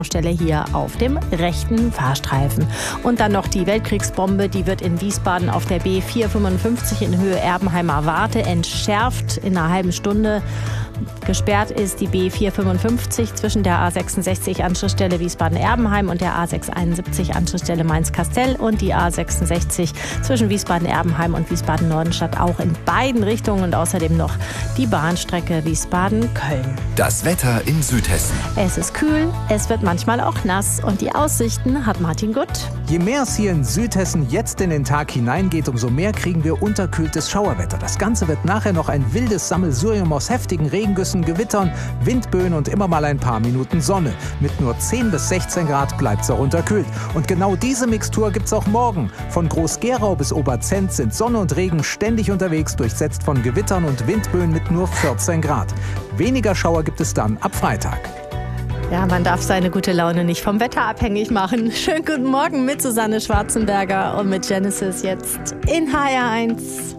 Stelle hier auf dem rechten Fahrstreifen. Und dann noch die Weltkriegsbombe, die wird in Wiesbaden auf der B455 in Höhe Erbenheimer Warte entschärft in einer halben Stunde. Gesperrt ist die B455 zwischen der A66 Anschlussstelle Wiesbaden-Erbenheim und der A671 Anschlussstelle Mainz-Kastel und die A66 zwischen Wiesbaden-Erbenheim und Wiesbaden-Nordenstadt auch in beiden Richtungen und außerdem noch die Bahnstrecke Wiesbaden-Köln. Das Wetter in Südhessen. Es ist kühl, es wird manchmal auch nass und die Aussichten hat Martin Gutt. Je mehr es hier in Südhessen jetzt in den Tag hineingeht, umso mehr kriegen wir unterkühltes Schauerwetter. Das Ganze wird nachher noch ein wildes Sammelsurium aus heftigen Regengüssen, Gewittern, Windböen und immer mal ein paar Minuten Sonne. Mit nur 10 bis 16 Grad bleibt es auch unterkühlt. Und genau diese Mixtur gibt's auch morgen. Von Groß-Gerau bis Oberzent sind Sonne und Regen ständig unterwegs, durchsetzt von Gewittern und Windböen mit nur 14 Grad. Weniger Schauer gibt es dann ab Freitag. Ja, man darf seine gute Laune nicht vom Wetter abhängig machen. Schönen guten Morgen mit Susanne Schwarzenberger und mit Genesis jetzt in HR1.